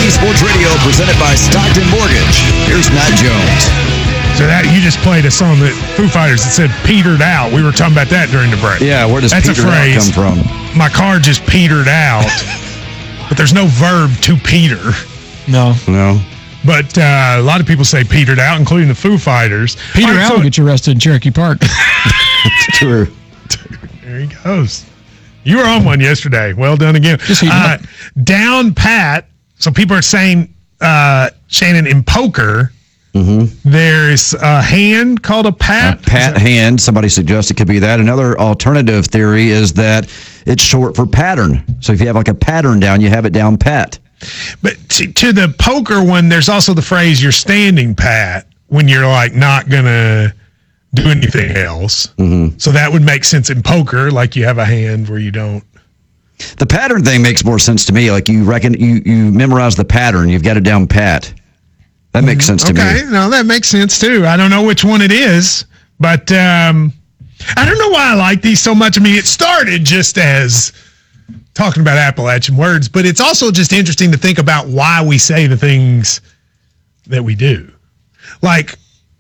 Miami Sports Radio, presented by Stockton Mortgage. Here's Matt Jones. So that you just played a song that Foo Fighters that said petered out. We were talking about that during the break. Yeah, where does That's petered a phrase. out come from? My car just petered out, but there's no verb to peter. No. But a lot of people say petered out, including the Foo Fighters. Peter out will get you arrested in Cherokee Park. It's true. There he goes. You were on one yesterday. Well done again. Down pat. So people are saying, Shannon, in poker, there's a hand called a pat. A pat hand. Somebody suggests it could be that. Another alternative theory is that it's short for pattern. So if you have like a pattern down, you have it down pat. But to the poker one, there's also the phrase you're standing pat when you're like not going to do anything else. So that would make sense in poker, like you have a hand where you don't. The pattern thing makes more sense to me. Like you reckon you memorize the pattern, you've got it down pat. That makes sense to me. Okay, no, that makes sense too. I don't know which one it is, but I don't know why I like these so much. I mean, it started just as talking about Appalachian words, but it's also just interesting to think about why we say the things that we do. Like,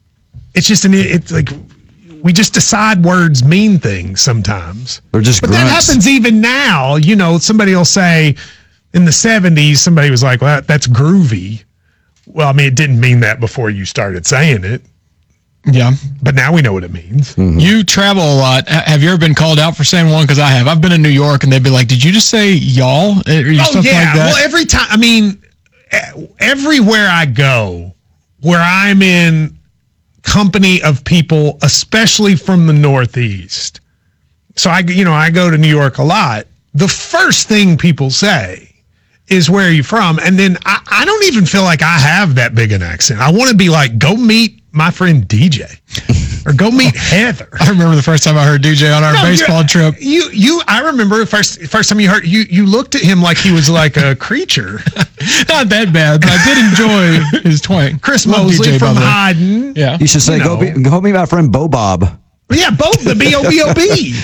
it's like we just decide words mean things sometimes. They're just But grunts. that happens even now. You know, somebody will say in the 70s, somebody was like, well, that's groovy. Well, I mean, it didn't mean that before you started saying it. Yeah. But now we know what it means. You travel a lot. Have you ever been called out for saying one? Because I have. I've been in New York, and they'd be like, did you just say y'all? Or stuff like that? Well, every time, I mean, everywhere I go, where I'm in company of people, especially from the Northeast. So I go to New York a lot. The first thing people say is, where are you from? And then I don't even feel like I have that big an accent. I want to be like, go meet my friend DJ or go meet Heather. I remember the first time I heard DJ on our baseball trip. I remember the first time you heard, you looked at him like he was like a creature. Not that bad, but I did enjoy his twang. Chris Love Mosley DJ, from by the way. Hyden. Yeah. You should say, go meet my friend Bo Bob. Yeah, both the B-O-B-O-B.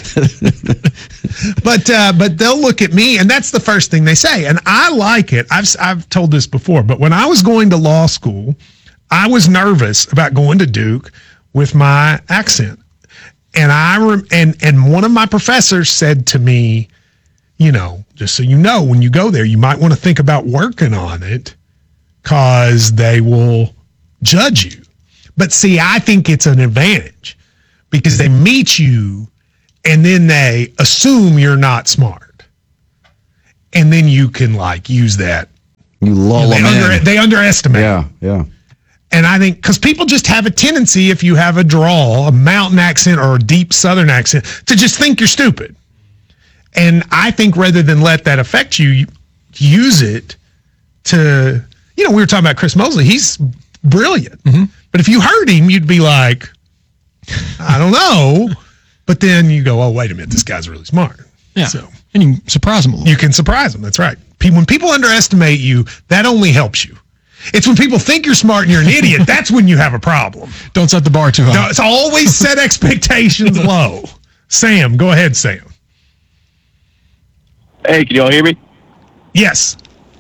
But they'll look at me, and that's the first thing they say. And I like it. I've told this before, but when I was going to law school, I was nervous about going to Duke with my accent. And and one of my professors said to me, you know, just so you know, when you go there, you might want to think about working on it because they will judge you. But see, I think it's an advantage because they meet you and then they assume you're not smart. And then you can like use that. You lull them in. They underestimate. Yeah. And I think because people just have a tendency, if you have a drawl, a mountain accent or a deep southern accent, to just think you're stupid. And I think rather than let that affect you, use it to, we were talking about Chris Mosley. He's brilliant. But if you heard him, you'd be like, I don't know. But then you go, oh, wait a minute, this guy's really smart. Yeah. So, and you can surprise them a little. You can surprise them. That's right. When people underestimate you, that only helps you. It's when people think you're smart and you're an idiot, that's when you have a problem. Don't set the bar too high. No, it's always set expectations low. Sam, go ahead, Sam. Hey, can y'all hear me? Yes.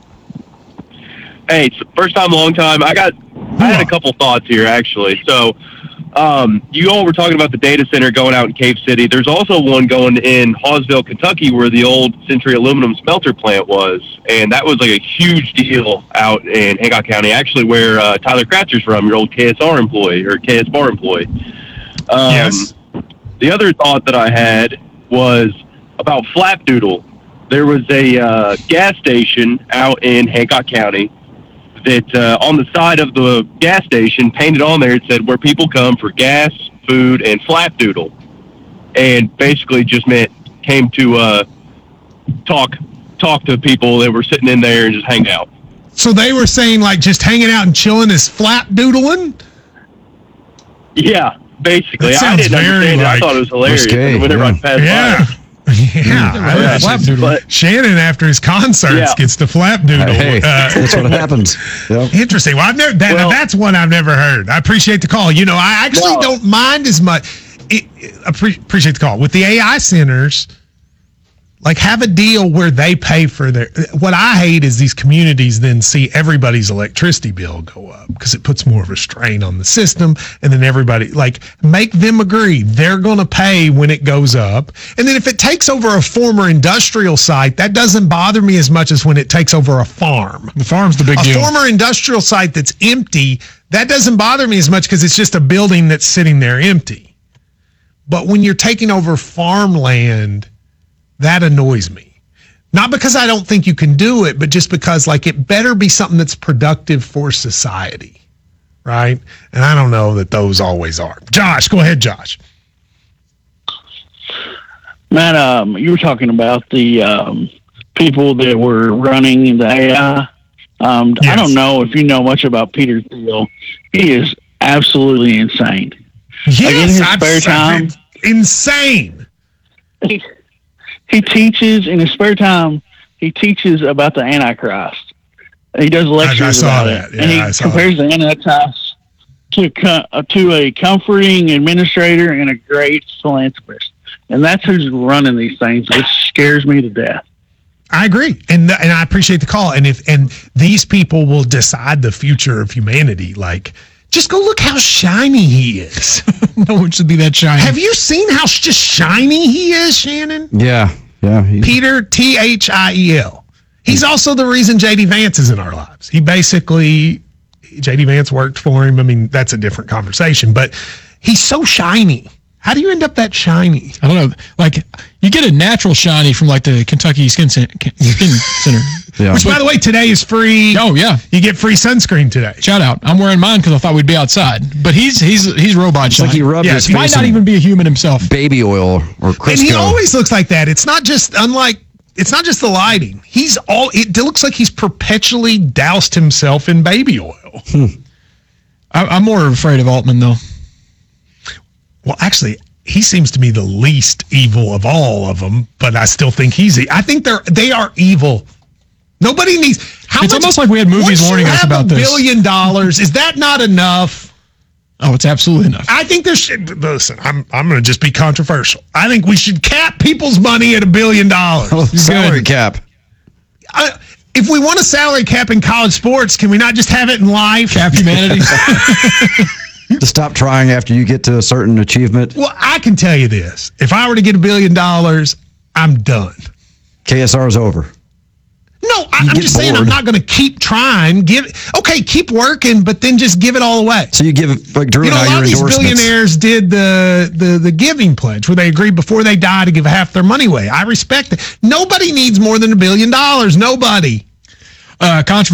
Hey, it's first time, long time. I had a couple thoughts here, actually. So, you all were talking about the data center going out in Cave City. There's also one going in Hawesville, Kentucky, where the old Century Aluminum smelter plant was. And that was like a huge deal out in Hancock County, actually, where Tyler Kratcher's from, your old KSR employee, or KS Bar employee. Yes. The other thought that I had was about Flapdoodle. There was a gas station out in Hancock County that on the side of the gas station, painted on there, it said where people come for gas, food, and Flapdoodle. And basically just came to talk to people that were sitting in there and just hang out. So they were saying like just hanging out and chilling is Flapdoodling? Yeah, basically. That I sounds didn't very understand it. I like thought it was hilarious. risque, Whenever I passed Yeah. by. Yeah. But Shannon, after his concerts, Yeah. gets to Flapdoodle. Hey, that's what happens. Yep. Interesting. Well, that's one I've never heard. I appreciate the call. I actually don't mind as much. Appreciate the call. With the AI centers, Like, have a deal where they pay for their. What I hate is these communities then see everybody's electricity bill go up because it puts more of a strain on the system. And then everybody, like, make them agree they're going to pay when it goes up. And then if it takes over a former industrial site, that doesn't bother me as much as when it takes over a farm. The farm's the big deal. A former industrial site that's empty, that doesn't bother me as much because it's just a building that's sitting there empty. But when you're taking over farmland, that annoys me. Not because I don't think you can do it, but just because, like, it better be something that's productive for society, right? And I don't know that those always are. Josh, go ahead, Josh. Matt, you were talking about the people that were running the AI. Yes. I don't know if you know much about Peter Thiel. He is absolutely insane. Yes, like in his spare time, insane. He teaches in his spare time. He teaches about the Antichrist. He does lectures about it, Yeah, and he compares the Antichrist to a comforting administrator and a great philanthropist. And that's who's running these things. It scares me to death. I agree, and I appreciate the call. And these people will decide the future of humanity, like, just go look how shiny he is. No one should be that shiny. Have you seen how just shiny he is, Shannon? Yeah. Peter, Thiel. He's also the reason J.D. Vance is in our lives. J.D. Vance worked for him. I mean, that's a different conversation, but he's so shiny. How do you end up that shiny? I don't know. Like, you get a natural shiny from, like, the Kentucky Skin Center. Yeah. Which, by the way, today is free. Oh, yeah. You get free sunscreen today. Shout out. I'm wearing mine because I thought we'd be outside. But he's robot It's shiny. like he rubbed his He might face not in even be a human himself. baby oil or Crisco. And he always looks like that. It's not just the lighting. It looks like he's perpetually doused himself in baby oil. I'm more afraid of Altman, though. Well, actually, he seems to me the least evil of all of them, but I still think I think they are evil. Nobody needs. It's almost like we had movies warning us about this. $1 billion, is that not enough? Oh, it's absolutely enough. I think there should. Listen, I'm going to just be controversial. I think we should cap people's money at $1 billion. Salary cap. If we want a salary cap in college sports, can we not just have it in life? Cap humanity. To stop trying after you get to a certain achievement. Well, I can tell you this. If I were to get $1 billion, I'm done. KSR is over. No, I'm just saying I'm not going to keep trying. Keep working, but then just give it all away. So you give, like Drew and a I, lot your of these endorsements. billionaires did the giving pledge where they agreed before they die to give half their money away. I respect it. Nobody needs more than $1 billion. Nobody. Controversy.